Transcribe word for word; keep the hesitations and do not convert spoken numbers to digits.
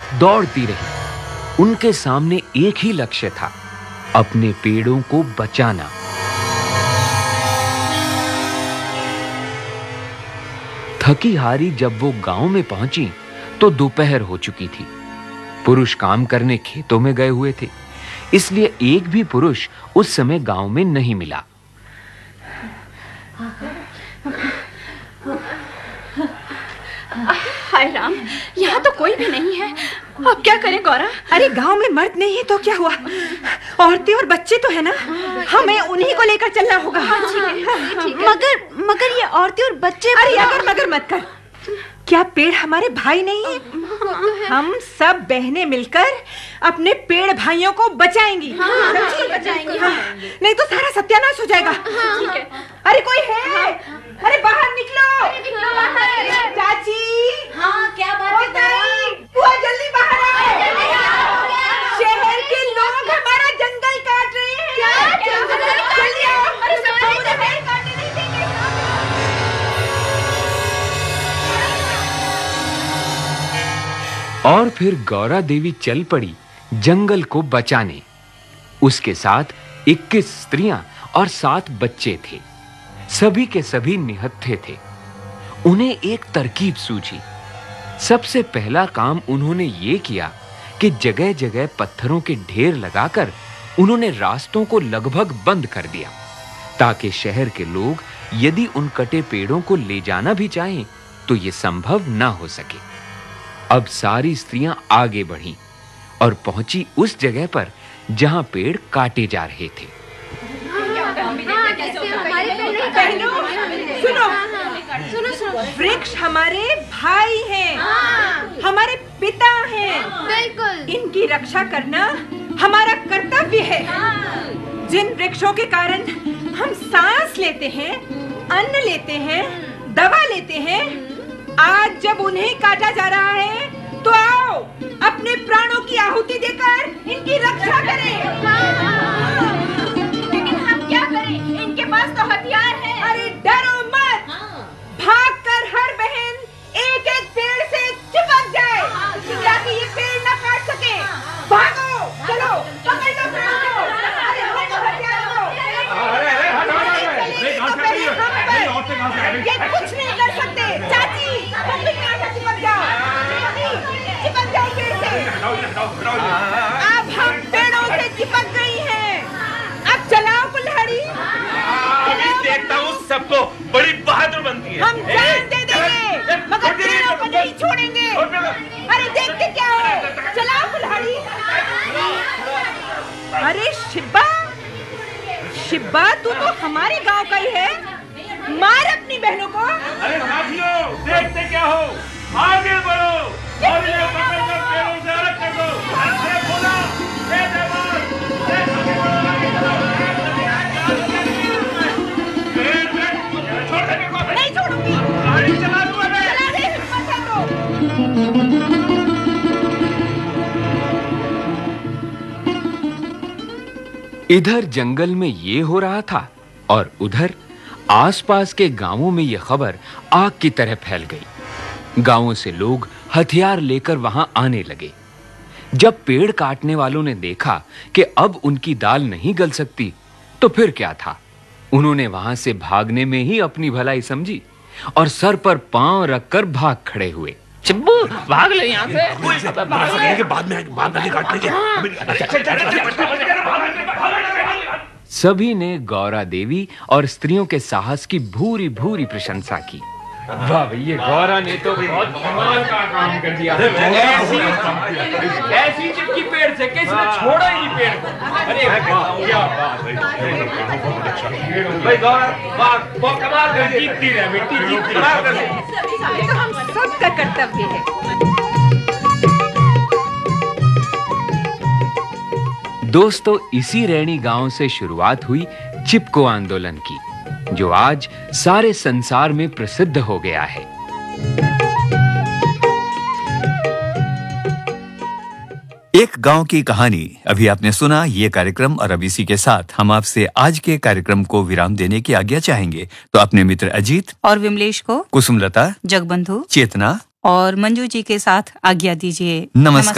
दौड़ती रही। उनके सामने एक ही लक्ष्य था, अपने पेड़ों को बचाना। थकी हारी जब वो गांव में पहुंची तो दोपहर हो चुकी थी। पुरुष काम करने खेतों में गए हुए थे, इसलिए एक भी पुरुष उस समय गांव में नहीं मिला। हाय राम, यहाँ तो कोई भी नहीं है। अब क्या करें गौरा? अरे गांव में मर्द नहीं है तो क्या हुआ, औरतें और बच्चे तो है ना, हमें उन्हीं को लेकर चलना होगा। मगर मगर ये औरतें और बच्चे। अरे अगर मगर मत कर, क्या पेड़ हमारे भाई नहीं है? हम सब बहनें मिलकर अपने पेड़ भाइयों को बचाएंगी। हाँ, हाँ, बचाएंगी। हाँ, नहीं तो सारा सत्यानाश हो जाएगा। हाँ, ठीक है। अरे कोई है? अरे बाहर निकलो। निकलो बाहर। चाची। हाँ, क्या बात है? बुआ जल्दी बाहर आओ। शहर के लोग हमारा जंगल काट रहे हैं। क्या? जल्दी आओ। अरे सब जंगल काटने नहीं देंगे। और फिर गौरा देवी चल पड़ी जंगल को बचाने। उसके साथ इक्कीस स्त्रियां और सात बच्चे थे। सभी के सभी निहत्थे थे। उन्हें एक तरकीब सूझी। सबसे पहला काम उन्होंने ये किया कि जगह-जगह पत्थरों के ढेर लगाकर उन्होंने रास्तों को लगभग बंद कर दिया, ताकि शहर के लोग यदि उन कटे पेड़ों को ले जाना भी चाहें तो ये संभव ना हो सके। अब सारी स्त्रियां आगे बढ़ीं और पहुंची उस जगह पर जहां पेड़ काटे जा रहे थे। सुनो, सुनो, वृक्ष हमारे भाई हैं, हमारे पिता हैं। बिल्कुल। इनकी रक्षा करना हमारा कर्तव्य है। जिन वृक्षों के कारण हम सांस लेते हैं, अन्न लेते हैं, दवा लेते हैं, आज जब उन्हें काटा जा रहा है तो आओ अपने प्राणों की आहुति देकर इनकी रक्षा करें। लेकिन हम क्या करें? इनके पास तो हथियार है। अरे डरो मत, भागकर हर बहन एक एक पेड़ से चिपक जाए ताकि ये पेड़ न काट सके। भागो, चलो, पकड़ लो पेड़ को। अरे हमको हथियार दो। ये कुछ नहीं कर सकते। चाची, तुम भी यहाँ से चिपक जाओ। चिपक जाओ पेड़ से। अब हम पेड़ों से चिपक गई हैं। अब चलाओ कुल्हाड़ी। अभी देखता हूँ सबको बड़ी बहादुर बनती है। हम जान दे देंगे मगर पेड़ों को नहीं छोड़ेंगे। अरे देखते क्या हो, चलाओ कुल्हाड़ी। अरे शिब्बा, शिब्बा तू तो हमारे गांव का ही है, मार अपनी बहनों को। अरे साथियों, देखते क्या हो, आगे बढ़ो और ये पकड़कर पेड़ों से अलग कर दो। ऐसे बोला, ये जवान, ये आगे बढ़ो, आगे बढ़ो। छोड़ दे मेरे को। नहीं छोड़ूंगी। गाड़ी चला दूँ मैं। चला दे, हिम्मत है तो। इधर जंगल में ये हो रहा था और उधर आसपास के गांवों में यह खबर आग की तरह फैल गई। गांवों से लोग हथियार लेकर वहां आने लगे। जब पेड़ काटने वालों ने देखा कि अब उनकी दाल नहीं गल सकती तो फिर क्या था, उन्होंने वहां से भागने में ही अपनी भलाई समझी और सर पर पांव रखकर भाग खड़े हुए। चिब्बू, भाग ले यहाँ से। बाद में बाद में काट सभी ने गौरा देवी और स्त्रियों के साहस की भूरी भूरी प्रशंसा की। वाह भैया, गौरा ने तो बहुत कमाल का काम कर दिया। ऐसी ऐसी चिपकी पेड़ से किसी ने छोड़ा ही नहीं पेड़ को। अरे क्या बात है भाई, गौरा वाह, बहुत कमाल कर, जीतती रहे मिट्टी, जीतती कमाल कर। ये तो हम सबका कर्तव्य है। दोस्तों, इसी रैणी गांव से शुरुआत हुई चिपको आंदोलन की, जो आज सारे संसार में प्रसिद्ध हो गया है। एक गांव की कहानी अभी आपने सुना। ये कार्यक्रम और अब इसी के साथ हम आपसे आज के कार्यक्रम को विराम देने की आज्ञा चाहेंगे। तो अपने मित्र अजीत और विमलेश को, कुसुमलता, जगबंधु, चेतना और मंजू जी के साथ आज्ञा दीजिए। नमस्कार।